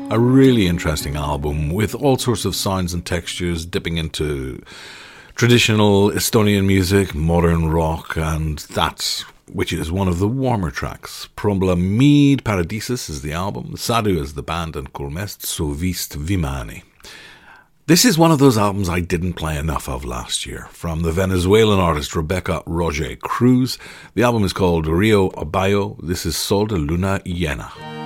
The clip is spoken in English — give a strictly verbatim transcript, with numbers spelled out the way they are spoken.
A really interesting album with all sorts of sounds and textures, dipping into traditional Estonian music, modern rock, and that which is one of the warmer tracks. Probleemid Paradisus is the album, Sadu is the band, and Kolmest Suvist Vimani. This is one of those albums I didn't play enough of last year, from the Venezuelan artist Rebecca Roger Cruz. The album is called Rio Abayo. This is Sol de Luna Llena.